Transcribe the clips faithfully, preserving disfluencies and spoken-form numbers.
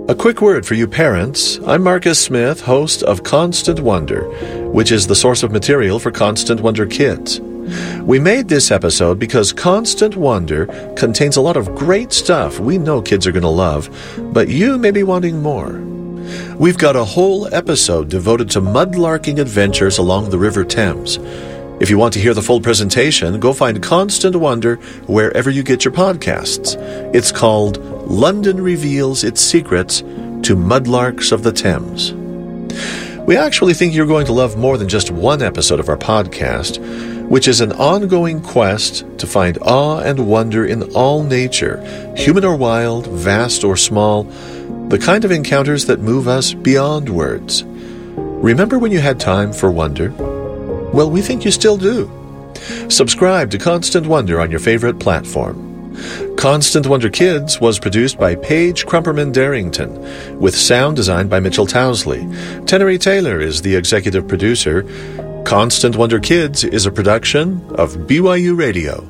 A quick word for you parents. I'm Marcus Smith, host of Constant Wonder, which is the source of material for Constant Wonder Kids. We made this episode because Constant Wonder contains a lot of great stuff we know kids are going to love, but you may be wanting more. We've got a whole episode devoted to mudlarking adventures along the River Thames. If you want to hear the full presentation, go find Constant Wonder wherever you get your podcasts. It's called London Reveals Its Secrets to Mudlarks of the Thames. We actually think you're going to love more than just one episode of our podcast, which is an ongoing quest to find awe and wonder in all nature, human or wild, vast or small, the kind of encounters that move us beyond words. Remember when you had time for wonder? Well, we think you still do. Subscribe to Constant Wonder on your favorite platform. Constant Wonder Kids was produced by Paige Crumperman Darrington, with sound designed by Mitchell Towsley. Tenery Taylor is the executive producer. Constant Wonder Kids is a production of B Y U Radio.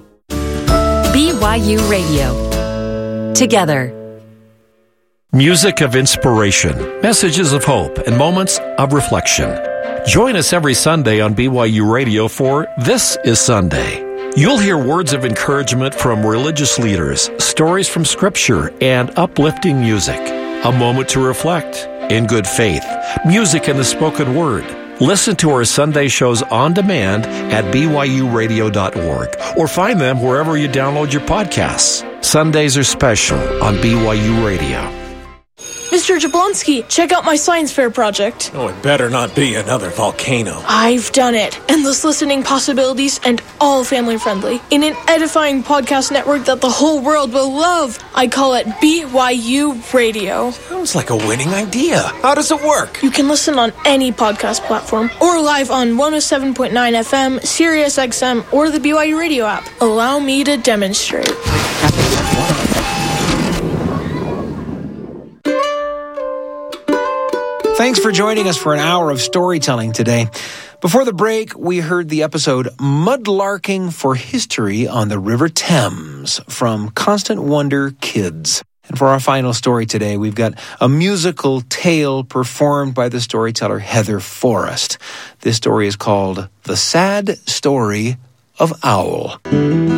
B Y U Radio. Together. Music of inspiration, messages of hope, and moments of reflection. Join us every Sunday on B Y U Radio for This is Sunday. You'll hear words of encouragement from religious leaders, stories from Scripture, and uplifting music. A moment to reflect in good faith, music in the spoken word. Listen to our Sunday shows on demand at B Y U radio dot org or find them wherever you download your podcasts. Sundays are special on B Y U Radio. Mister Jablonski, check out my science fair project. Oh, it better not be another volcano. I've done it. Endless listening possibilities and all family friendly. In an edifying podcast network that the whole world will love. I call it B Y U Radio. Sounds like a winning idea. How does it work? You can listen on any podcast platform or live on one oh seven point nine F M, Sirius X M, or the B Y U Radio app. Allow me to demonstrate. Thanks for joining us for an hour of storytelling today. Before the break, we heard the episode Mudlarking for History on the River Thames from Constant Wonder Kids. And for our final story today, we've got a musical tale performed by the storyteller Heather Forrest. This story is called The Sad Story of Owl.